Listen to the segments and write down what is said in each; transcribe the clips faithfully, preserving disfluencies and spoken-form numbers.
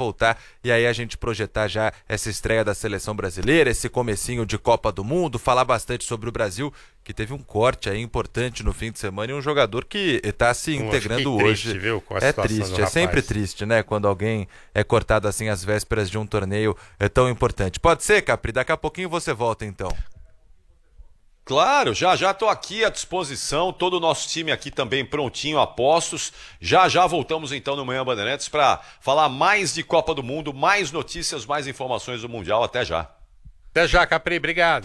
voltar e aí a gente projetar já essa estreia da seleção brasileira, esse comecinho de Copa do Mundo, falar bastante sobre o Brasil, que teve um corte aí importante no fim de semana e um jogador que está se integrando Pô, hoje. Triste, viu, com a é situação triste, do é rapaz. sempre triste, né? Quando alguém é cortado assim às vésperas de um torneio é tão importante. Pode ser, Capri? Daqui a pouquinho você volta então. Claro, já já estou aqui à disposição, todo o nosso time aqui também prontinho, a postos. Já já voltamos então no Manhã Bandeirantes para falar mais de Copa do Mundo, mais notícias, mais informações do Mundial. Até já. Até já, Capri, obrigado.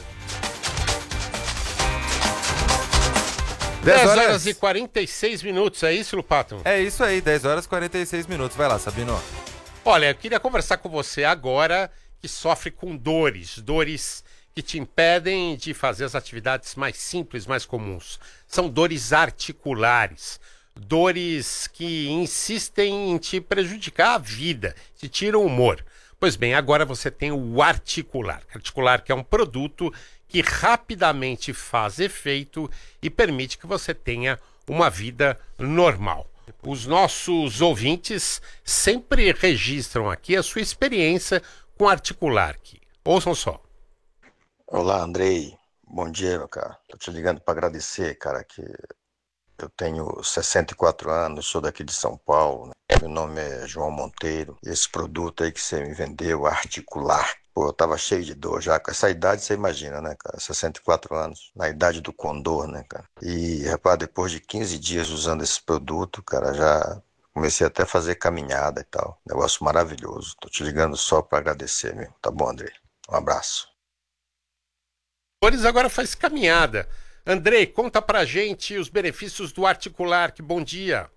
dez dez horas... horas e quarenta e seis minutos, é isso, Lupato? É isso aí, dez horas e quarenta e seis minutos. Vai lá, Sabino. Olha, eu queria conversar com você agora que sofre com dores, dores que te impedem de fazer as atividades mais simples, mais comuns. São dores articulares, dores que insistem em te prejudicar a vida, te tiram o humor. Pois bem, agora você tem o Articular. Articular que é um produto que rapidamente faz efeito e permite que você tenha uma vida normal. Os nossos ouvintes sempre registram aqui a sua experiência com Articular. Aqui. Ouçam só. Olá, Andrei. Bom dia, meu cara. Tô te ligando para agradecer, cara, que eu tenho sessenta e quatro anos, sou daqui de São Paulo, né? Meu nome é João Monteiro. Esse produto aí que você me vendeu, Articular, pô, eu tava cheio de dor já. Com essa idade, você imagina, né, cara? sessenta e quatro anos, na idade do condor, né, cara? E, rapaz, depois de quinze dias usando esse produto, cara, já comecei até a fazer caminhada e tal. Negócio maravilhoso. Tô te ligando só para agradecer, meu. Tá bom, Andrei? Um abraço. Agora faz caminhada. Andrei, conta pra gente os benefícios do Articular. Que bom dia.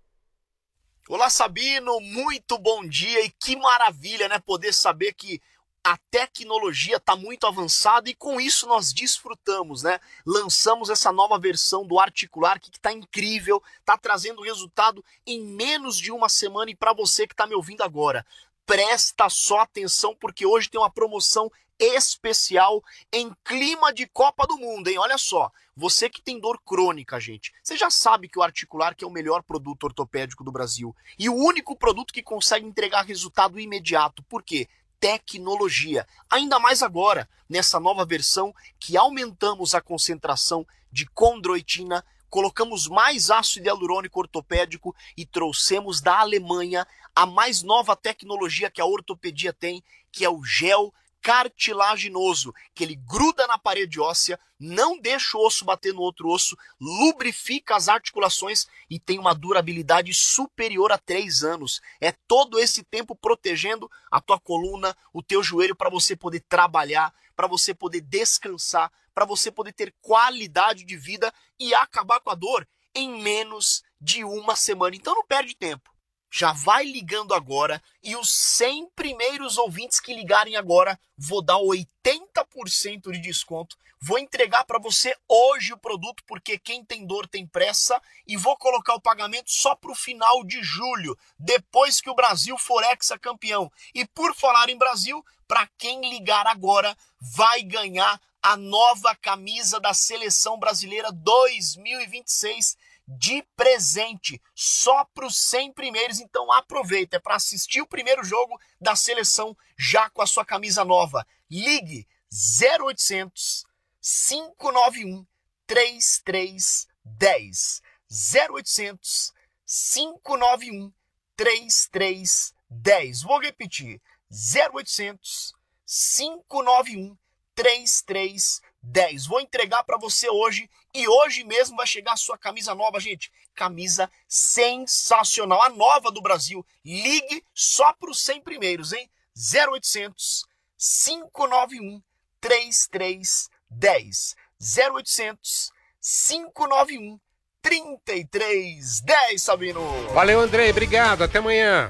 Olá, Sabino. Muito bom dia e que maravilha, né? Poder saber que a tecnologia está muito avançada e com isso nós desfrutamos, né? Lançamos essa nova versão do Articular que está incrível, está trazendo resultado em menos de uma semana. E para você que está me ouvindo agora, presta só atenção porque hoje tem uma promoção especial em clima de Copa do Mundo, hein? Olha só, você que tem dor crônica, gente, você já sabe que o Articular que é o melhor produto ortopédico do Brasil e o único produto que consegue entregar resultado imediato. Por quê? Tecnologia. Ainda mais agora, nessa nova versão que aumentamos a concentração de condroitina, colocamos mais ácido hialurônico ortopédico e trouxemos da Alemanha a mais nova tecnologia que a ortopedia tem, que é o gel cartilaginoso, que ele gruda na parede óssea, não deixa o osso bater no outro osso, lubrifica as articulações e tem uma durabilidade superior a três anos. É todo esse tempo protegendo a tua coluna, o teu joelho para você poder trabalhar, para você poder descansar, para você poder ter qualidade de vida e acabar com a dor em menos de uma semana. Então não perde tempo. Já vai ligando agora e os cem primeiros ouvintes que ligarem agora, vou dar oitenta por cento de desconto. Vou entregar para você hoje o produto, porque quem tem dor tem pressa, e vou colocar o pagamento só para o final de julho, depois que o Brasil for hexacampeão. E por falar em Brasil, para quem ligar agora, vai ganhar a nova camisa da Seleção Brasileira dois mil e vinte e seis de presente, só para os cem primeiros. Então aproveita, é para assistir o primeiro jogo da seleção já com a sua camisa nova. Ligue zero oitocentos, cinco nove um, três três um zero zero oitocentos, cinco nove um, três três um zero. Vou repetir, zero oitocentos, cinco nove um, três três um zero. Vou entregar para você hoje e hoje mesmo vai chegar a sua camisa nova, gente. Camisa sensacional, a nova do Brasil. Ligue só para os cem primeiros, hein? zero oitocentos, cinco nove um, três três um zero zero oitocentos, cinco nove um, três três um zero, Sabino. Valeu, Andrei, obrigado, até amanhã.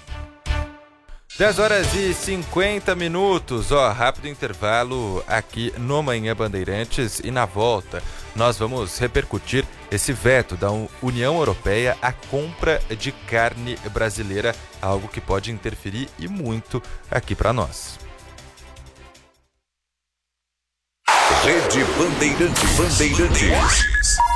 dez horas e cinquenta minutos, ó, rápido intervalo aqui no Manhã Bandeirantes e na volta nós vamos repercutir esse veto da União Europeia à compra de carne brasileira, algo que pode interferir e muito aqui para nós. Rede Bandeirantes. Bandeirantes.